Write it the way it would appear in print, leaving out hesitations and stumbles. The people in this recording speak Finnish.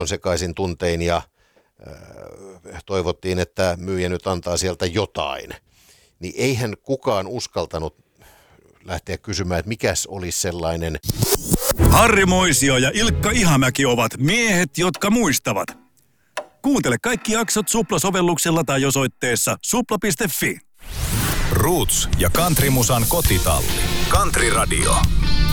on sekaisin tuntein ja toivottiin, että myyjä nyt antaa sieltä jotain. Niin eihän kukaan uskaltanut lähteä kysymään, että mikäs olisi sellainen. Harri Moisio ja Ilkka Ihamäki ovat miehet, jotka muistavat. Kuuntele kaikki jaksot Supla-sovelluksella tai osoitteessa supla.fi. Roots ja Countrymusan kotitalli. Country Radio.